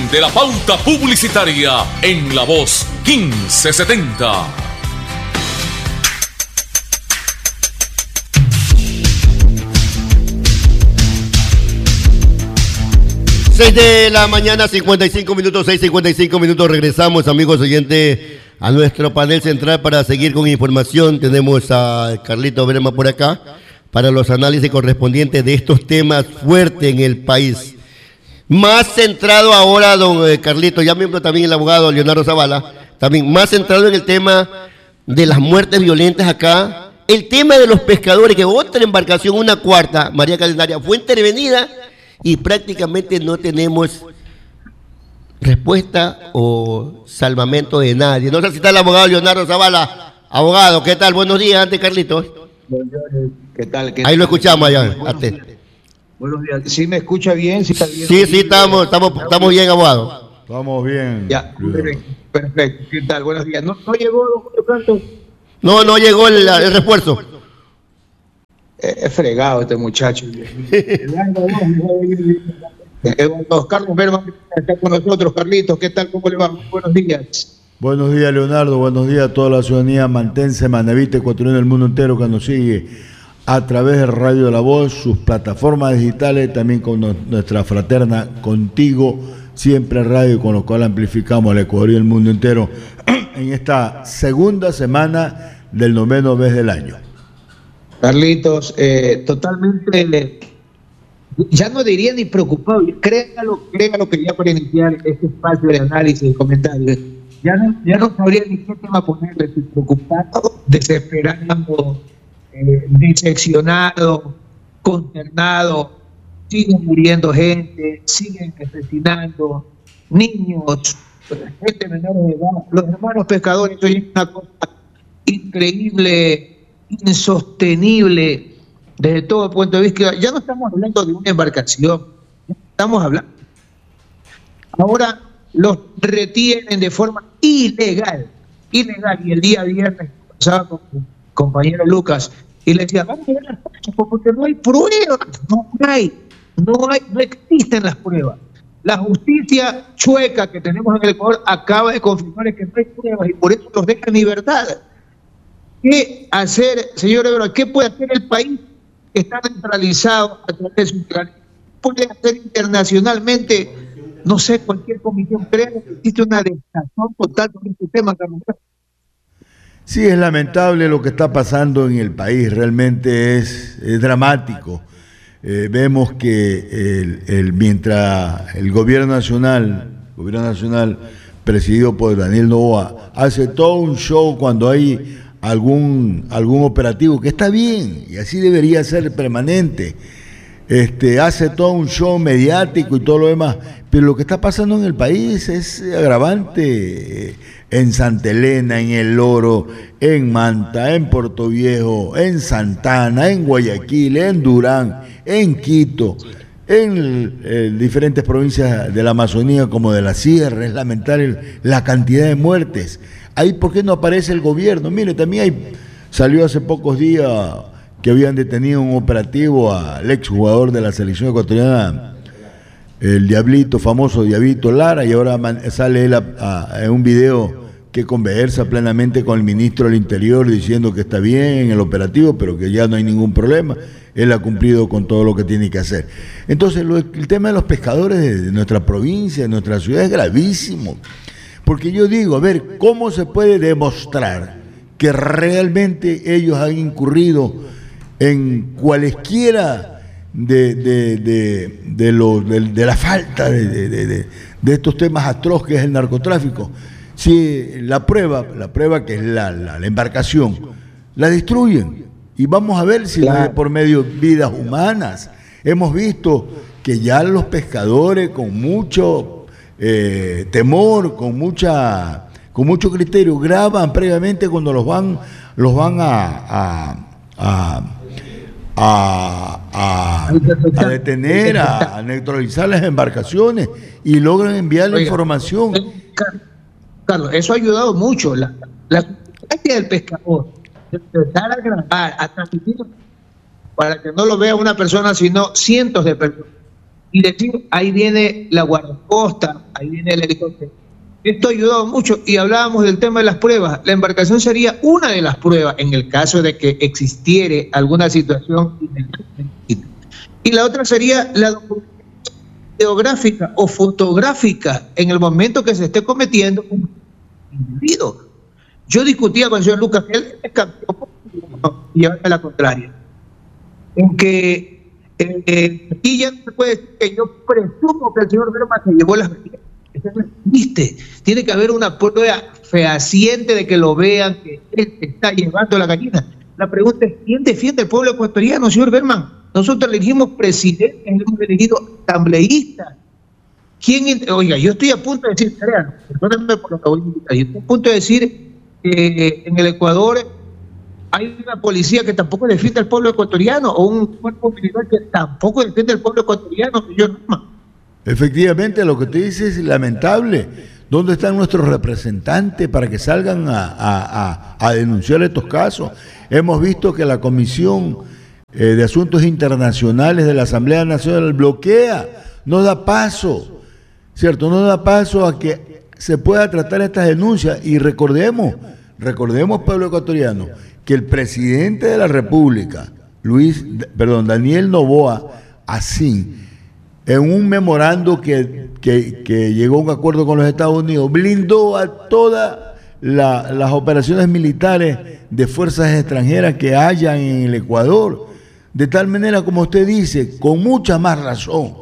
de la pauta publicitaria en La Voz 1570. De la mañana, 55 minutos, 6:55 minutos. Regresamos, amigos oyentes, a nuestro panel central para seguir con información. Tenemos a Carlito Brema por acá para los análisis correspondientes de estos temas fuertes en el país. Más centrado ahora, don Carlito, ya miembro también el abogado Leonardo Zavala, también más centrado en el tema de las muertes violentas acá. El tema de los pescadores, que otra embarcación, una cuarta, María Calendaria, fue intervenida y prácticamente no tenemos respuesta o salvamento de nadie. No sé si está el abogado Leonardo Zavala. Abogado, ¿qué tal? Buenos días, antes Carlitos. ¿Qué tal? Ahí lo escuchamos allá. Buenos días. ¿Sí me escucha bien? ¿Sí, está bien? Sí, estamos bien, abogado. Estamos bien. Ya, perfecto. ¿Qué tal? Buenos días. ¿No llegó don Julio Canto? No llegó el refuerzo. Es fregado este muchacho. Carlos Berman está con nosotros. Carlitos, ¿qué tal? ¿Cómo le va? Buenos días. Buenos días, Leonardo. Buenos días a toda la ciudadanía mantense, manavita, ecuatoriana del mundo entero que nos sigue a través de Radio de la Voz, sus plataformas digitales, también con nuestra fraterna Contigo, siempre radio, con lo cual amplificamos al Ecuador y el mundo entero en esta segunda semana del 9º mes del año. Carlitos, totalmente, ya no diría ni preocupado, créalo que ya para iniciar este espacio de análisis y comentarios, ya no sabría ni qué tema ponerle, si preocupado, desesperado, diseccionado, consternado, siguen muriendo gente, siguen asesinando niños, gente menor de edad, los hermanos pescadores, esto es una cosa increíble, insostenible desde todo el punto de vista. Ya no estamos hablando de una embarcación, estamos hablando. Ahora los retienen de forma ilegal. Y el día viernes pasaba con mi compañero Lucas y le decía, vamos a ver las cosas porque no hay pruebas, no existen las pruebas. La justicia chueca que tenemos en el Ecuador acaba de confirmar que no hay pruebas y por eso los deja en libertad. ¿Qué hacer, señor Ebro? ¿Qué puede hacer el país que está centralizado a través de su plan? ¿Puede hacer internacionalmente, no sé, cualquier comisión? Creo que existe una desazón total con este tema, Carlos. Sí, es lamentable lo que está pasando en el país, realmente es dramático. Vemos que mientras el gobierno nacional presidido por Daniel Noboa, hace todo un show cuando hay algún operativo, que está bien, y así debería ser permanente, hace todo un show mediático y todo lo demás, pero lo que está pasando en el país es agravante. En Santa Elena, en El Oro, en Manta, en Puerto Viejo, en Santana, en Guayaquil, en Durán, en Quito, en diferentes provincias de la Amazonía como de la Sierra. Es lamentable la cantidad de muertes. Ahí, ¿por qué no aparece el gobierno? Mire, también salió hace pocos días que habían detenido un operativo al exjugador de la selección ecuatoriana, el Diablito, famoso Diablito Lara, y ahora sale él en un video que conversa plenamente con el ministro del Interior diciendo que está bien el operativo, pero que ya no hay ningún problema. Él ha cumplido con todo lo que tiene que hacer. Entonces, el tema de los pescadores de nuestra provincia, de nuestra ciudad, es gravísimo. Porque yo digo, a ver, ¿cómo se puede demostrar que realmente ellos han incurrido en cualesquiera de la falta de estos temas atroces que es el narcotráfico? Si la prueba que es la embarcación, la destruyen, y vamos a ver si por medio de vidas humanas. Hemos visto que ya los pescadores con mucho temor, con mucho criterio, graban previamente cuando los van a detener, a neutralizar las embarcaciones y logran enviar la información. Carlos, eso ha ayudado mucho. La estrategia del pescador, de empezar a grabar, a transmitir, para que no lo vea una persona, sino cientos de personas. Y decir, ahí viene la guardacosta, ahí viene el helicóptero. Esto ha ayudado mucho y hablábamos del tema de las pruebas. La embarcación sería una de las pruebas en el caso de que existiera alguna situación inédita. Y la otra sería la documentación geográfica o fotográfica en el momento que se esté cometiendo un individuo. Yo discutía con el señor Lucas, que él es campeón y lleva a la contraria, en que aquí ya no se puede decir que yo presumo que el señor Berman se llevó las medidas. Eso no existe. Tiene que haber una prueba fehaciente de que lo vean, que él está llevando la gallina. La pregunta es, ¿quién defiende al pueblo ecuatoriano, señor Berman? Nosotros elegimos presidentes, hemos elegido asambleístas. Oiga, yo estoy a punto de decir, perdónenme por lo que voy a indicar, yo estoy a punto de decir que en el Ecuador hay una policía que tampoco defiende al pueblo ecuatoriano, o un cuerpo militar que tampoco defiende al pueblo ecuatoriano, señor Berman. Efectivamente, lo que usted dice es lamentable. ¿Dónde están nuestros representantes para que salgan a denunciar estos casos? Hemos visto que la Comisión de Asuntos Internacionales de la Asamblea Nacional bloquea, no da paso, ¿cierto? No da paso a que se pueda tratar estas denuncias. Y recordemos, pueblo ecuatoriano, que el presidente de la República, Daniel Noboa Asín, en un memorando que llegó a un acuerdo con los Estados Unidos, blindó a todas las operaciones militares de fuerzas extranjeras que hayan en el Ecuador, de tal manera, como usted dice, con mucha más razón.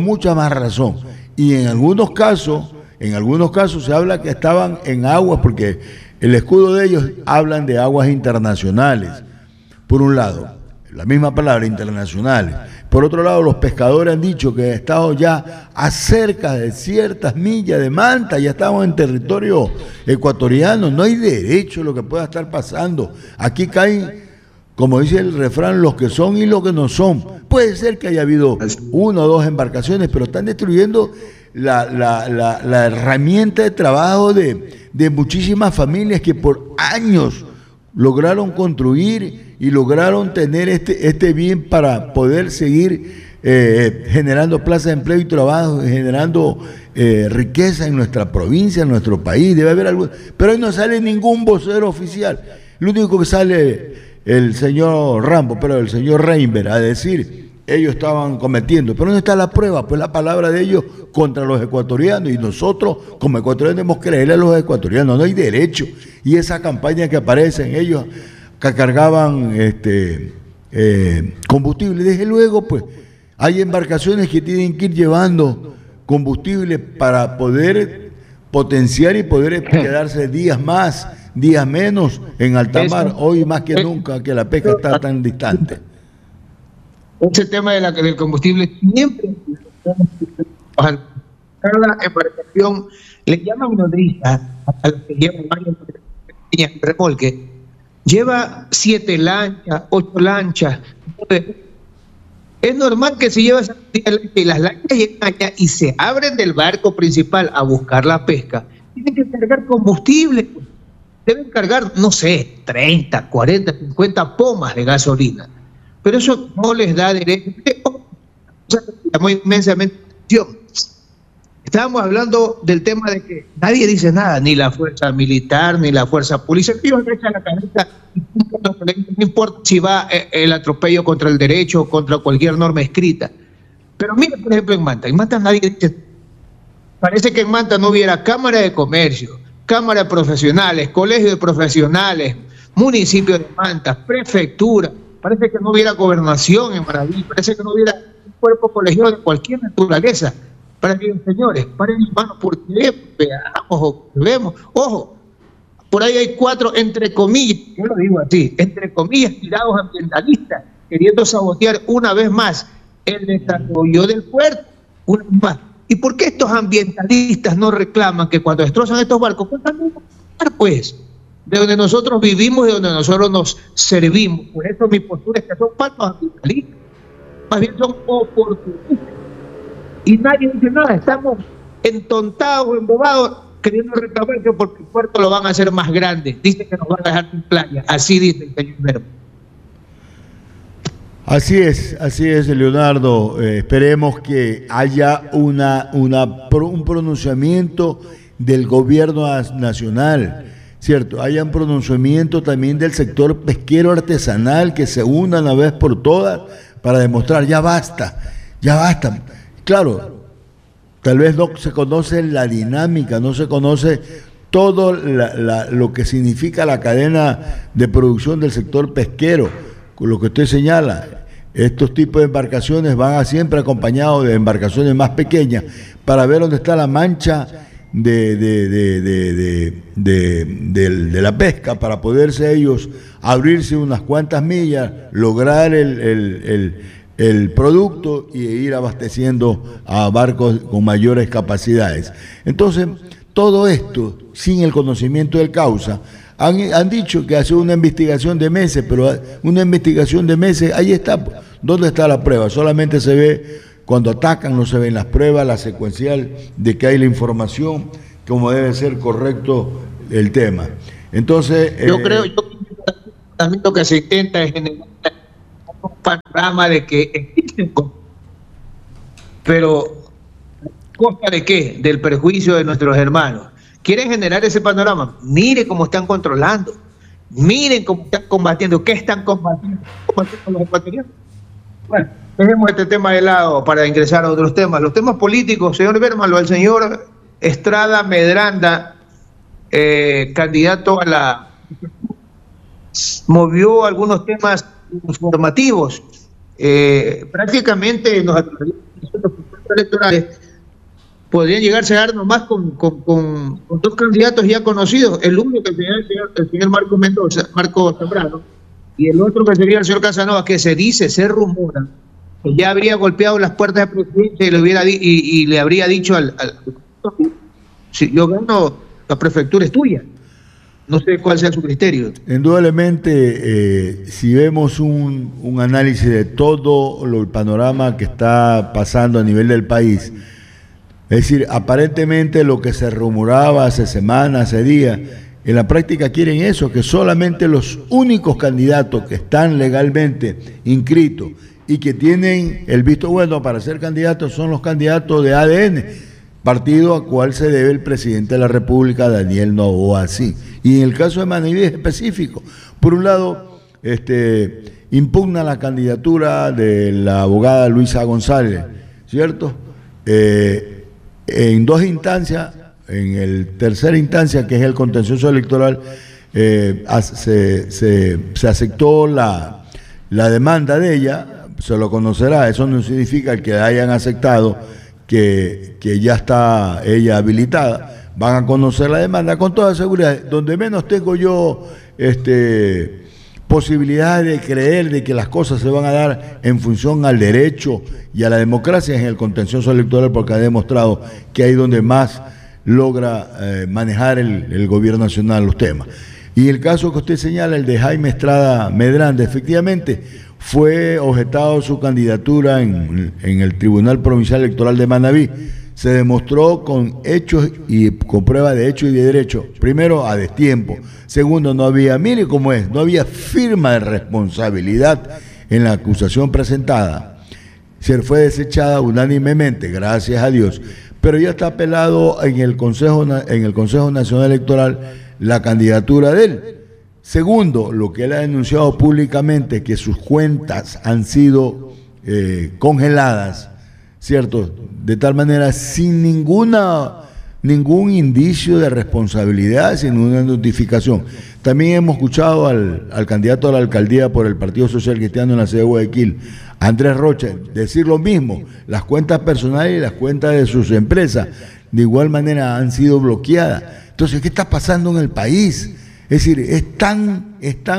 Y en algunos casos se habla que estaban en aguas, porque el escudo de ellos hablan de aguas internacionales, por un lado, la misma palabra, internacionales. Por otro lado, los pescadores han dicho que han estado ya a cerca de ciertas millas de Manta, ya estamos en territorio ecuatoriano, no hay derecho a lo que pueda estar pasando. Aquí caen, como dice el refrán, los que son y los que no son. Puede ser que haya habido una o dos embarcaciones, pero están destruyendo la herramienta de trabajo de muchísimas familias que por años lograron construir y lograron tener este bien para poder seguir generando plazas de empleo y trabajo, generando riqueza en nuestra provincia, en nuestro país. Debe haber algo, pero hoy no sale ningún vocero oficial. Lo único que sale el señor Rambo, pero el señor Reinberg, a decir, ellos estaban cometiendo. Pero ¿dónde está la prueba? Pues la palabra de ellos contra los ecuatorianos, y nosotros como ecuatorianos debemos creerle a los ecuatorianos, no hay derecho. Y esa campaña que aparece en ellos, que cargaban combustible, desde luego, pues hay embarcaciones que tienen que ir llevando combustible para poder potenciar y poder quedarse días más, días menos en alta mar, hoy más que nunca, que la pesca está tan distante. Ese tema del combustible siempre, cada embarcación le llaman nodriza a los que llevan varias remolques. Lleva 7 lanchas, 8 lanchas. Es normal que se lleve esa lancha y las lanchas llegan allá y se abren del barco principal a buscar la pesca. Tienen que cargar combustible. Deben cargar, no sé, 30, 40, 50 pomas de gasolina. Pero eso no les da derecho. Llamó inmensamente atención. Estábamos hablando del tema de que nadie dice nada, ni la fuerza militar, ni la fuerza policial. Ellos echan la cabeza, no importa si va el atropello contra el derecho o contra cualquier norma escrita. Pero mira, por ejemplo, en Manta nadie dice. Parece que en Manta no hubiera Cámara de Comercio, Cámara de Profesionales, Colegio de Profesionales, Municipio de Manta, Prefectura. Parece que no hubiera gobernación en Maraví, parece que no hubiera un cuerpo colegiado de cualquier naturaleza. Para que los señores paren las manos, porque vemos, ojo, por ahí hay 4, entre comillas, yo lo digo así, entre comillas, tirados ambientalistas, queriendo sabotear una vez más el desarrollo del puerto, una vez más. ¿Y por qué estos ambientalistas no reclaman que cuando destrozan estos barcos, pues, de donde nosotros vivimos y de donde nosotros nos servimos? Por eso mi postura es que son falsos ambientalistas, más bien son oportunistas. Y nadie dice nada, estamos entontados, embobados, queriendo reclamar que porque el puerto lo van a hacer más grande. Dice que nos van a dejar sin playa. Así dice el señor Berman. Así es, Leonardo. Esperemos que haya un pronunciamiento del gobierno nacional, ¿cierto? Haya un pronunciamiento también del sector pesquero artesanal, que se una una vez por todas para demostrar, ya basta. Claro, tal vez no se conoce la dinámica, no se conoce todo lo que significa la cadena de producción del sector pesquero, con lo que usted señala. Estos tipos de embarcaciones van siempre acompañados de embarcaciones más pequeñas para ver dónde está la mancha de la pesca, para poderse ellos abrirse unas cuantas millas, lograr el producto y ir abasteciendo a barcos con mayores capacidades. Entonces, todo esto, sin el conocimiento del causa, han dicho que hace una investigación de meses, pero una investigación de meses, ahí está. ¿Dónde está la prueba? Solamente se ve cuando atacan, no se ven las pruebas, la secuencial de que hay la información, como debe ser correcto el tema. Entonces... Yo creo también lo que se intenta es generar un panorama de que existen, pero ¿costa de qué? Del perjuicio de nuestros hermanos. ¿Quieren generar ese panorama? Mire cómo están controlando, miren cómo están combatiendo, qué están combatiendo los ecuatorianos. Bueno, dejemos este tema de lado para ingresar a otros temas. Los temas políticos, señor Berman, al señor Estrada Medranda, candidato a la... movió algunos temas informativos. Prácticamente los electorales podrían llegarse a dar nomás con dos candidatos ya conocidos, el uno que sería el señor Marco Zambrano, y el otro que sería el señor Casanova, que se rumora, que ya habría golpeado las puertas de presidencia y le habría dicho si yo gano, la prefectura es tuya. No sé cuál sea su criterio. Indudablemente, si vemos un análisis de todo el panorama que está pasando a nivel del país, es decir, aparentemente lo que se rumoraba hace semanas, hace días, en la práctica quieren eso, que solamente los únicos candidatos que están legalmente inscritos y que tienen el visto bueno para ser candidatos son los candidatos de ADN, partido a cual se debe el presidente de la República, Daniel Noboa, sí. Y en el caso de Manabí es específico. Por un lado, impugna la candidatura de la abogada Luisa González, ¿cierto? En dos instancias, en el tercera instancia, que es el contencioso electoral, se aceptó la demanda de ella, se lo conocerá, eso no significa que hayan aceptado que ya está ella habilitada, van a conocer la demanda con toda seguridad. Donde menos tengo yo posibilidad de creer de que las cosas se van a dar en función al derecho y a la democracia es en el contencioso electoral, porque ha demostrado que ahí donde más logra manejar el gobierno nacional los temas. Y el caso que usted señala, el de Jaime Estrada Medranda, efectivamente fue objetado su candidatura en el Tribunal Provincial Electoral de Manabí. Se demostró con hechos y con prueba de hecho y de derecho. Primero, a destiempo. Segundo, no había firma de responsabilidad en la acusación presentada. Se fue desechada unánimemente, gracias a Dios. Pero ya está apelado en el Consejo Nacional Electoral la candidatura de él. Segundo, lo que él ha denunciado públicamente, que sus cuentas han sido congeladas, ¿cierto? De tal manera, sin ningún indicio de responsabilidad, sin una notificación. También hemos escuchado al candidato a la alcaldía por el Partido Social Cristiano en la ciudad de Guayaquil, Andrés Rocha, decir lo mismo. Las cuentas personales y las cuentas de sus empresas de igual manera han sido bloqueadas. Entonces, ¿qué está pasando en el país? Es decir, es tan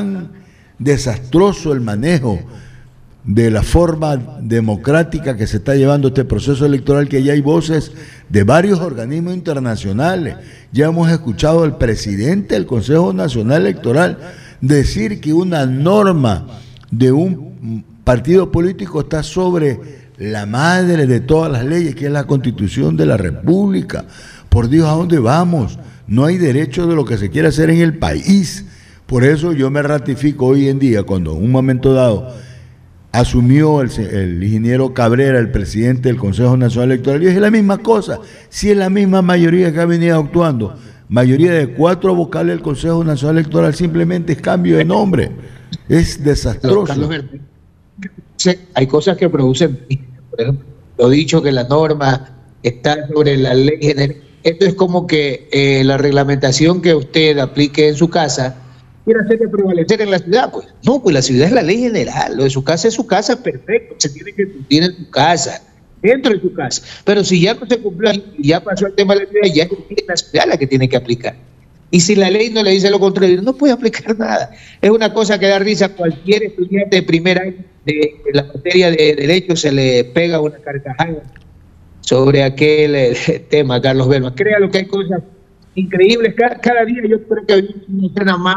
desastroso el manejo de la forma democrática que se está llevando este proceso electoral, que ya hay voces de varios organismos internacionales. Ya hemos escuchado al presidente del Consejo Nacional Electoral decir que una norma de un partido político está sobre la madre de todas las leyes, que es la Constitución de la República. Por Dios, ¿a dónde vamos? No hay derecho de lo que se quiere hacer en el país. Por eso yo me ratifico hoy en día, cuando en un momento dado asumió el ingeniero Cabrera, el presidente del Consejo Nacional Electoral, y es la misma cosa, si es la misma mayoría que ha venido actuando, mayoría de 4 vocales del Consejo Nacional Electoral, simplemente es cambio de nombre, es desastroso. Carlos, hay cosas que producen, por ejemplo, lo dicho que la norma está sobre la ley general. Esto es como que la reglamentación que usted aplique en su casa quiere hacerle prevalecer en la ciudad. Pues no, pues la ciudad es la ley general. Lo de su casa es su casa, perfecto. Se tiene que cumplir en su casa, dentro de su casa. Pero si ya no se cumplió y ya pasó el tema de la ciudad, ya es la ciudad la que tiene que aplicar. Y si la ley no le dice lo contrario, no puede aplicar nada. Es una cosa que da risa. Cualquier estudiante de primer año de la materia de Derecho se le pega una carcajada sobre aquel tema, Carlos Berman. Créalo que hay cosas increíbles. Cada día yo creo que hay una escena más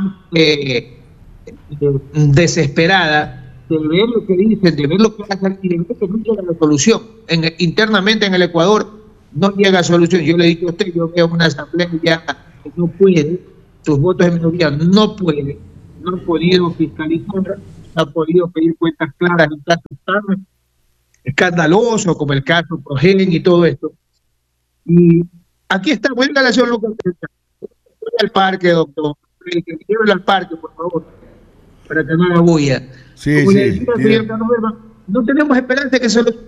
desesperada de ver lo que dicen, de ver lo que hacen y de ver que no llega a la solución. internamente en el Ecuador no llega a solución. Yo le he dicho a usted, yo veo una asamblea ya que no puede, sus votos de minoría no puede, no han podido fiscalizar, no han podido pedir cuentas claras en casos tan escandalosos como el caso Progen y todo esto. Y aquí está, vuelve a la ciudad local. Al parque, doctor. Que me lleven al parque, por favor, para que no haga bulla. Sí, como sí, le decía al señor Carlos Berman, no tenemos esperanza de que se lo...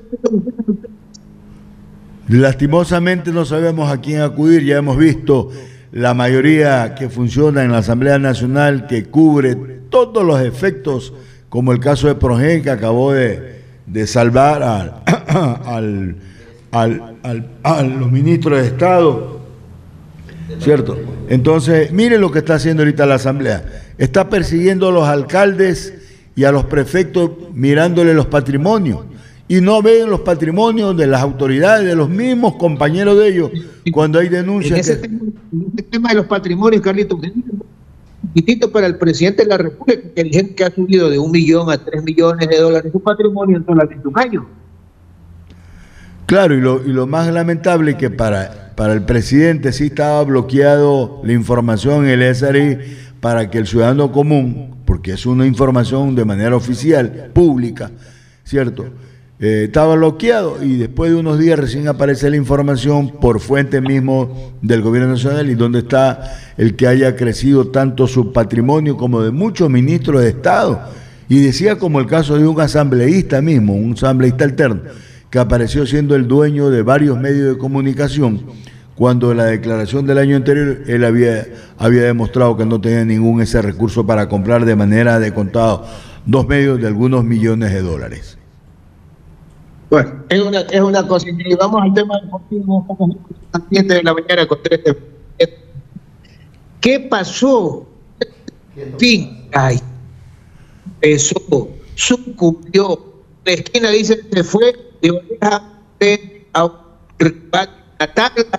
Lastimosamente no sabemos a quién acudir, ya hemos visto la mayoría que funciona en la Asamblea Nacional, que cubre todos los efectos, como el caso de Progen, que acabó de salvar a los ministros de Estado, ¿cierto? Entonces, miren lo que está haciendo ahorita la Asamblea. Está persiguiendo a los alcaldes y a los prefectos mirándole los patrimonios. Y no ven los patrimonios de las autoridades, de los mismos compañeros de ellos, cuando hay denuncias. En ese tema de los patrimonios, Carlitos, un poquitito para el presidente de la República, que dijeron que ha subido de 1 millón a 3 millones de dólares su patrimonio en solamente un año. Claro, y lo más lamentable es que para el presidente sí estaba bloqueado la información en el SRI para que el ciudadano común, porque es una información de manera oficial, pública, ¿cierto?, estaba bloqueado, y después de unos días recién aparece la información por fuente mismo del gobierno nacional, y donde está el que haya crecido tanto su patrimonio como de muchos ministros de Estado. Y decía como el caso de un asambleísta mismo, un asambleísta alterno, que apareció siendo el dueño de varios medios de comunicación, cuando en la declaración del año anterior él había demostrado que no tenía ningún ese recurso para comprar de manera de contado 2 medios de algunos millones de dólares. Bueno, es una cosa increíble. Vamos al tema deportivo, a las 7 de la mañana con 3 de... ¿Qué pasó? En fin, empezó, sucumbió. La esquina dice se fue de oreja a un rival, a tabla.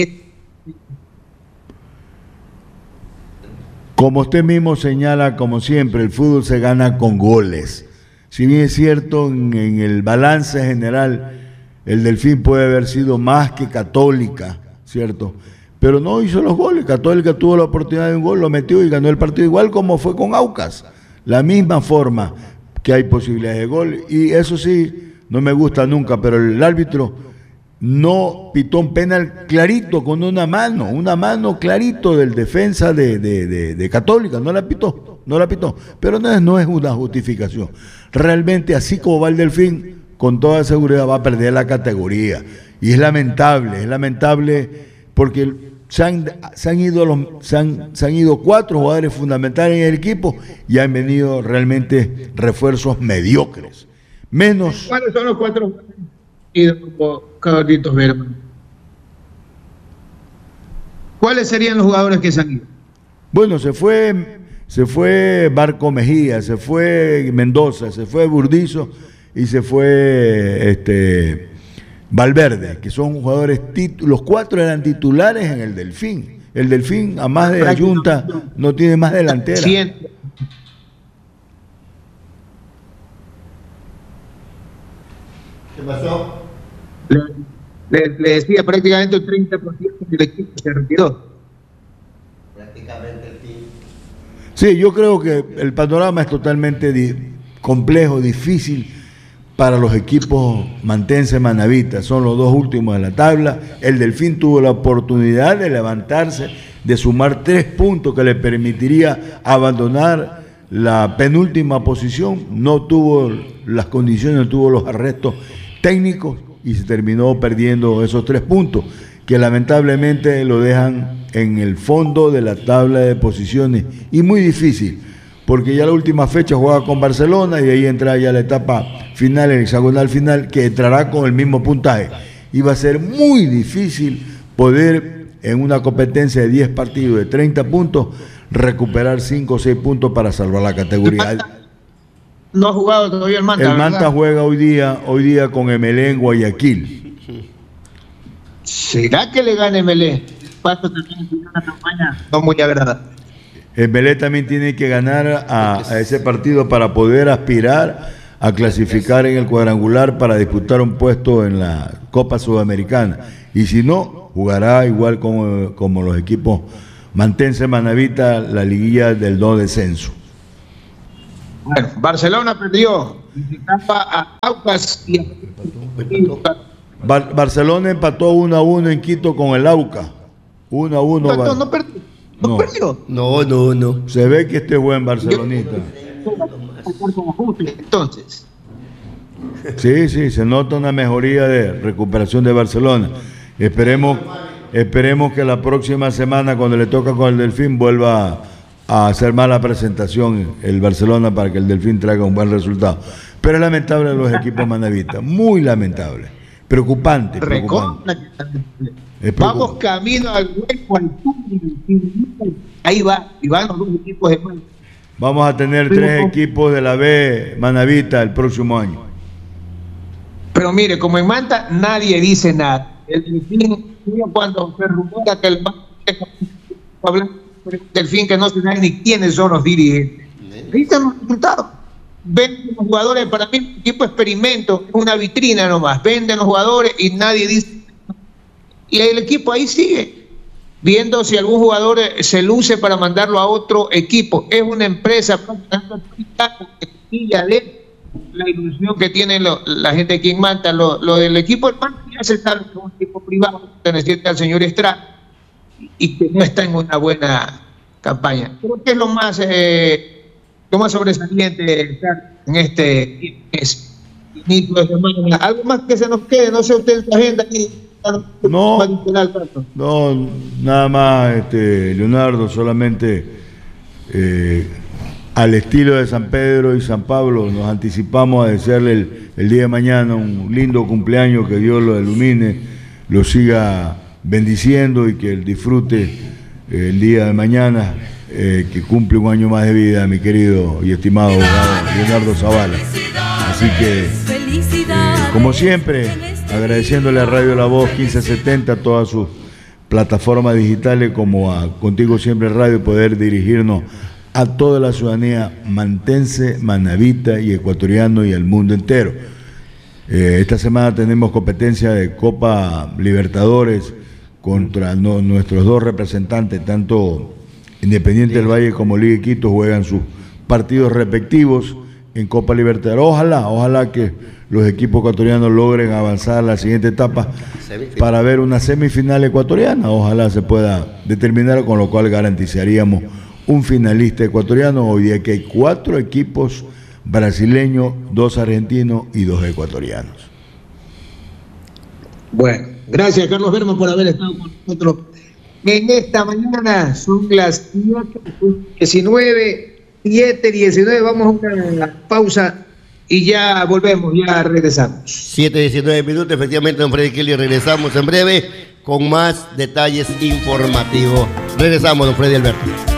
Como usted mismo señala, como siempre, el fútbol se gana con goles. Si bien es cierto, en el balance general, el Delfín puede haber sido más que Católica, ¿cierto? Pero no hizo los goles. Católica tuvo la oportunidad de un gol, lo metió y ganó el partido, igual como fue con Aucas. La misma forma que hay posibilidades de gol. Y eso sí, no me gusta nunca, pero el árbitro no pitó un penal clarito con una mano clarito del defensa de Católica, no la pitó, pero no es una justificación. Realmente, así como va el Delfín, con toda seguridad va a perder la categoría, y es lamentable porque se han ido 4 jugadores fundamentales en el equipo y han venido realmente refuerzos mediocres. Menos. ¿Cuáles son los 4 Carlitos Berman? ¿Cuáles serían los jugadores que se han ido? Bueno, se fue Barco Mejía, se fue Mendoza, se fue Burdizo y se fue Valverde, que son jugadores, los 4 eran titulares en el Delfín. El Delfín, a más de Ayunta, no tiene más delantera. ¿Qué pasó? Le decía, prácticamente el 30% del equipo se retiró. Prácticamente el fin. Sí, yo creo que el panorama es totalmente complejo, difícil, para los equipos Mantense Manavita. Son los dos últimos de la tabla. El Delfín tuvo la oportunidad de levantarse, de sumar 3 puntos que le permitiría abandonar la penúltima posición. No tuvo las condiciones, no tuvo los arrestos técnicos y se terminó perdiendo esos 3 puntos que lamentablemente lo dejan en el fondo de la tabla de posiciones, y muy difícil, porque ya la última fecha juega con Barcelona y de ahí entra ya la etapa final, el hexagonal final, que entrará con el mismo puntaje. Y va a ser muy difícil poder, en una competencia de 10 partidos de 30 puntos, recuperar 5 o 6 puntos para salvar la categoría. No ha jugado todavía el Manta. El Manta juega hoy día con Emelé en Guayaquil. ¿Será que le gane Emelé? Paso también tiene una campaña no muy agradable. Emelé también tiene que ganar a ese partido para poder aspirar a clasificar en el cuadrangular para disputar un puesto en la Copa Sudamericana. Y si no, jugará igual como los equipos Mantense Manavita, la liguilla del no descenso. Bueno, Barcelona perdió a Aucas y Barcelona empató 1-1 en Quito con el Aucas. 1-1. No perdió. ¿No perdió? No. Se ve que este es buen barcelonista. Entonces. Sí, se nota una mejoría de recuperación de Barcelona. Esperemos que la próxima semana, cuando le toca con el Delfín, vuelva a hacer mala presentación el Barcelona para que el Delfín traiga un buen resultado. Pero es lamentable los equipos manavitas, muy lamentable, preocupante. Vamos camino al hueco, al túnel. Ahí va, y van los dos equipos de Manta. Vamos a tener 3 equipos de la B Manavita el próximo año. Pero mire, como en Manta nadie dice nada. El Delfín, cuando se rumora que el Manta habla del Delfín, que no se sabe ni quiénes son los dirigentes. Ahí están los resultados. Venden los jugadores, para mí el equipo experimento es una vitrina nomás. Venden los jugadores y nadie dice. Y el equipo ahí sigue, viendo si algún jugador se luce para mandarlo a otro equipo. Es una empresa la ilusión que tiene la gente aquí en Manta. Lo del equipo del Manta ya se sabe que es un equipo privado perteneciente al señor Estrada y que no está en una buena campaña. Creo que es lo más sobresaliente en este inicio de semana. Algo más que se nos quede, no sé usted en su agenda aquí. No, nada más, Leonardo, solamente al estilo de San Pedro y San Pablo nos anticipamos a desearle el día de mañana un lindo cumpleaños, que Dios lo ilumine, lo siga bendiciendo y que él disfrute el día de mañana, que cumple un año más de vida, mi querido y estimado Leonardo Zavala. Así que, como siempre, agradeciéndole a Radio La Voz 1570, a todas sus plataformas digitales, como a Contigo Siempre Radio, poder dirigirnos a toda la ciudadanía mantense, manavita y ecuatoriano y al mundo entero. Esta semana tenemos competencia de Copa Libertadores contra nuestros 2 representantes, tanto Independiente del Valle como Liga de Quito, juegan sus partidos respectivos en Copa Libertadores. Ojalá que los equipos ecuatorianos logren avanzar a la siguiente etapa para ver una semifinal ecuatoriana. Ojalá se pueda determinar, con lo cual garantizaríamos un finalista ecuatoriano. Hoy día que hay 4 equipos brasileños, 2 argentinos y 2 ecuatorianos. Bueno, gracias Carlos Berman por haber estado con nosotros en esta mañana. Son las 7:19, vamos a una pausa y ya volvemos, ya regresamos. 7:19 minutos, efectivamente, don Freddy Kelly, regresamos en breve con más detalles informativos. Regresamos, don Freddy Alberto.